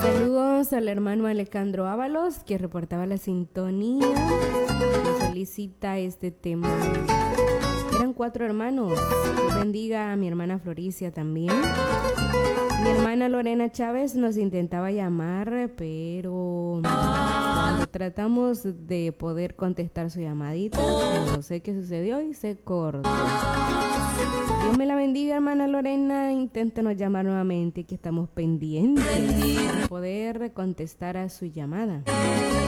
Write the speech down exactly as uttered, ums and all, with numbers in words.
Saludos al hermano Alejandro Ábalos, que reportaba la sintonía y solicita este tema. Eran cuatro hermanos. Dios bendiga a mi hermana Floricia también. Mi hermana Lorena Chávez nos intentaba llamar, pero cuando tratamos de poder contestar su llamadita, no sé qué sucedió y se cortó. Dios me la bendiga, hermana Lorena. Inténtenos llamar nuevamente, que estamos pendientes para poder contestar a su llamada.